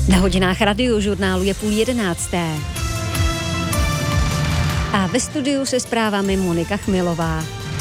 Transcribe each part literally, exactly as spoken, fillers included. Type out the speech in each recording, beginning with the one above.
Na hodinách Radiožurnálu je půl jedenácté. A ve studiu se zprávami Monika Chmilová.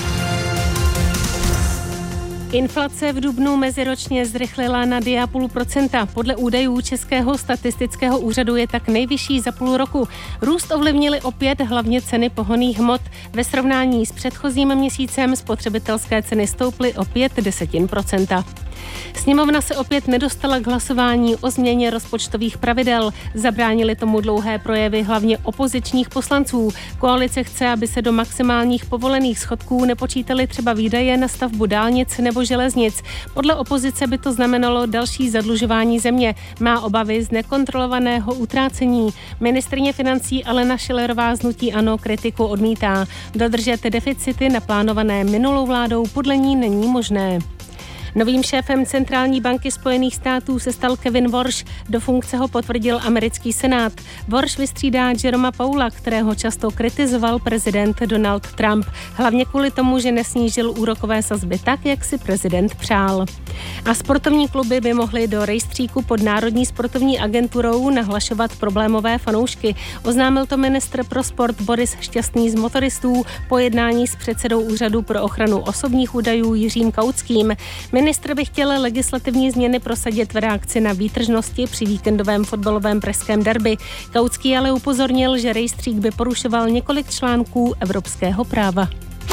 Inflace v dubnu meziročně zrychlila na dvě celá pět procenta. Podle údajů Českého statistického úřadu je tak nejvyšší za půl roku. Růst ovlivnily opět hlavně ceny pohonných hmot. Ve srovnání s předchozím měsícem spotřebitelské ceny stouply o pět desetin procenta. Sněmovna se opět nedostala k hlasování o změně rozpočtových pravidel. Zabránili tomu dlouhé projevy hlavně opozičních poslanců. Koalice chce, aby se do maximálních povolených schodků nepočítaly třeba výdaje na stavbu dálnic nebo železnic. Podle opozice by to znamenalo další zadlužování země. Má obavy z nekontrolovaného utrácení. Ministryně financí Alena Schillerová z hnutí ANO kritiku odmítá. Dodržet deficity naplánované minulou vládou podle ní není možné. Novým šéfem Centrální banky Spojených států se stal Kevin Warsh. Do funkce ho potvrdil americký senát. Warsh vystřídá Jeroma Powella, kterého často kritizoval prezident Donald Trump. Hlavně kvůli tomu, že nesnížil úrokové sazby tak, jak si prezident přál. A sportovní kluby by mohly do rejstříku pod Národní sportovní agenturou nahlašovat problémové fanoušky. Oznámil to ministr pro sport Boris Šťastný z motoristů po jednání s předsedou Úřadu pro ochranu osobních údajů Jiřím Kautským. Ministr by chtěl legislativní změny prosadit v reakci na výtržnosti při víkendovém fotbalovém pražském derby. Kautský ale upozornil, že rejstřík by porušoval několik článků evropského práva.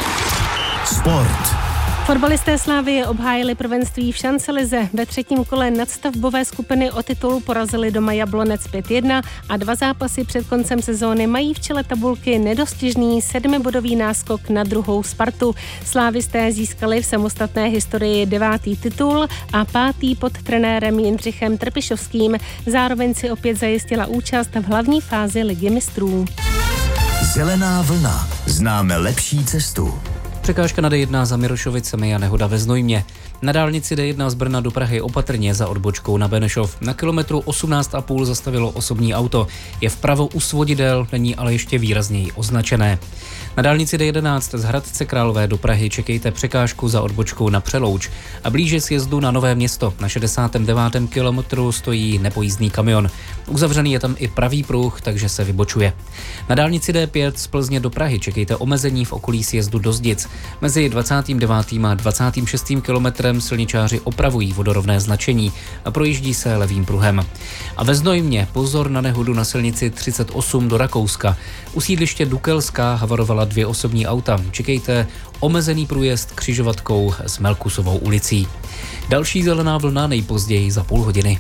Sport. Fotbalisté Slavie obhájili prvenství v šancelize. Ve třetím kole nadstavbové skupiny o titul porazili doma Jablonec pět jedna a dva zápasy před koncem sezóny mají v čele tabulky nedostižný sedmibodový náskok na druhou Spartu. Slávisté získali v samostatné historii devátý titul a pátý pod trenérem Jindřichem Trpišovským. Zároveň si opět zajistila účast v hlavní fázi Ligy mistrů. Zelená vlna. Známe lepší cestu. Překážka na D jedna za Mirošovicemi a nehoda ve Znojmě. Na dálnici D jedna z Brna do Prahy opatrně za odbočkou na Benešov. Na kilometru osmnáct a půl zastavilo osobní auto. Je vpravo u svodidel, není ale ještě výrazněji označené. Na dálnici D jedenáct z Hradce Králové do Prahy čekejte překážku za odbočkou na Přelouč. A blíže sjezdu na Nové Město. Na šedesátém devátém kilometru stojí nepojízdný kamion. Uzavřený je tam i pravý pruh, takže se vybočuje. Na dálnici D pět z Plzně do Prahy čekejte omezení v okolí sjezdu do Zdic. Mezi dvacátým devátým a dvacátým šestým kilometrem silničáři opravují vodorovné značení a projíždí se levým pruhem. A ve Znojmě pozor na nehodu na silnici třicet osm do Rakouska. U sídliště Dukelská havarovala dvě osobní auta. Čekejte omezený průjezd křižovatkou s Melkusovou ulicí. Další zelená vlna nejpozději za půl hodiny.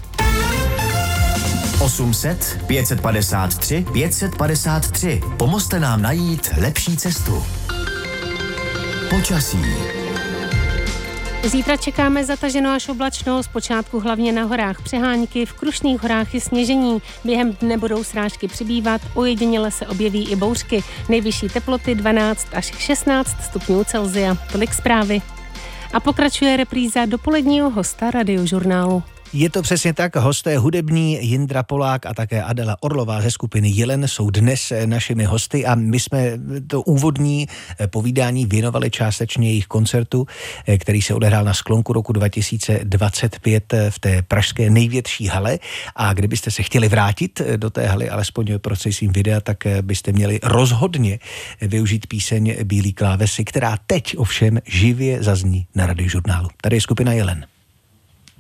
osm set pět set padesát tři pět set padesát tři. Pomozte nám najít lepší cestu. Počasí. Zítra čekáme zataženou až oblačno, zpočátku hlavně na horách přehánky, v Krušných horách i sněžení. Během dne budou srážky přibývat, ojediněle se objeví i bouřky. Nejvyšší teploty dvanáct až šestnáct stupňů Celsia. Tolik zprávy. A pokračuje repríza dopoledního hosta Radiožurnálu. Je to přesně tak, hosté hudební Jindra Polák a také Adela Orlová ze skupiny Jelen jsou dnes našimi hosty a my jsme to úvodní povídání věnovali částečně jejich koncertu, který se odehrál na sklonku roku dva tisíce dvacet pět v té pražské největší hale, a kdybyste se chtěli vrátit do té haly alespoň prostřednictvím videa, tak byste měli rozhodně využít píseň Bílý klávesy, která teď ovšem živě zazní na Radiožurnálu. Tady je skupina Jelen.